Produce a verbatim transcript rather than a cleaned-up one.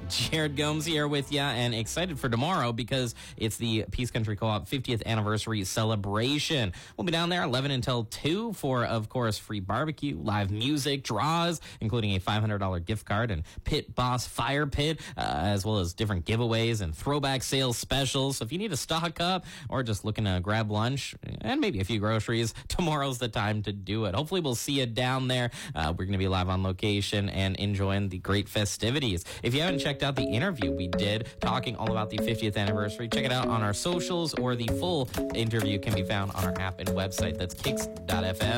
Jared Gomes here with you, and excited for tomorrow because it's the Peace Country Co-op fiftieth anniversary celebration. We'll be down there eleven until two for, of course, free barbecue, live music, draws, including a five hundred dollars gift card and Pit Boss Fire Pit, uh, as well as different giveaways and throwback sales specials. So if you need to stock up or just looking to grab lunch and maybe a few groceries, tomorrow's the time to do it. Hopefully we'll see you down there. Uh, we're going to be live on location and enjoying the great festivities. If you haven't checked out the interview we did talking all about the fiftieth anniversary, check it out on our socials, or the full interview can be found on our app and website. That's kicks dot f m.